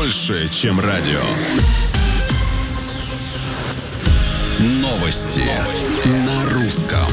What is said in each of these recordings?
больше, чем радио. Новости на русском.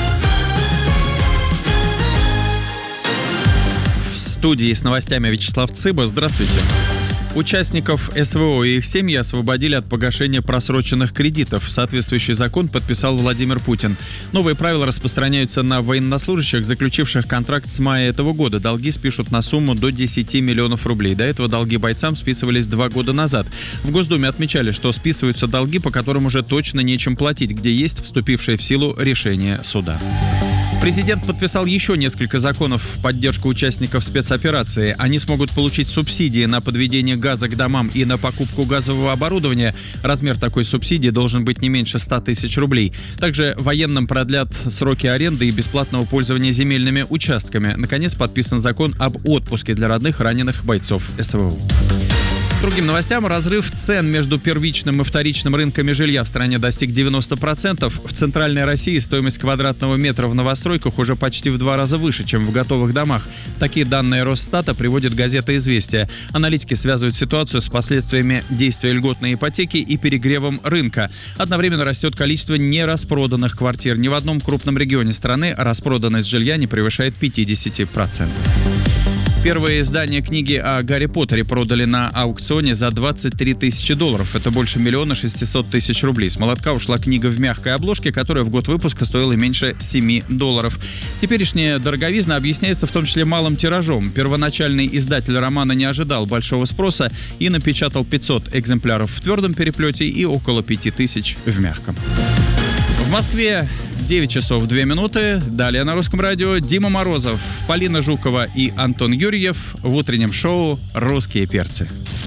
В студии с новостями Вячеслав Цыба. Здравствуйте. Участников СВО и их семьи освободили от погашения просроченных кредитов. Соответствующий закон подписал Владимир Путин. Новые правила распространяются на военнослужащих, заключивших контракт с мая этого года. Долги спишут на сумму до 10 миллионов рублей. До этого долги бойцам списывались 2 года назад. В Госдуме отмечали, что списываются долги, по которым уже точно нечем платить, где есть вступившее в силу решение суда. Президент подписал еще несколько законов в поддержку участников спецоперации. Они смогут получить субсидии на подведение газа к домам и на покупку газового оборудования. Размер такой субсидии должен быть не меньше 100 тысяч рублей. Также военным продлят сроки аренды и бесплатного пользования земельными участками. Наконец, подписан закон об отпуске для родных раненых бойцов СВО. Другим новостям. Разрыв цен между первичным и вторичным рынками жилья в стране достиг 90%. В Центральной России стоимость квадратного метра в новостройках уже почти в 2 раза выше, чем в готовых домах. Такие данные Росстата приводит газета «Известия». Аналитики связывают ситуацию с последствиями действия льготной ипотеки и перегревом рынка. Одновременно растет количество нераспроданных квартир. Ни в одном крупном регионе страны распроданность жилья не превышает 50%. Первое издание книги о Гарри Поттере продали на аукционе за $23 тысячи. Это больше 1 600 000 рублей. С молотка ушла книга в мягкой обложке, которая в год выпуска стоила меньше $7. Теперешняя дороговизна объясняется в том числе малым тиражом. Первоначальный издатель романа не ожидал большого спроса и напечатал 500 экземпляров в твердом переплете и около 5000 в мягком. В Москве 9 часов 2 минуты. Далее на Русском радио Дима Морозов, Полина Жукова и Антон Юрьев в утреннем шоу «Русские перцы».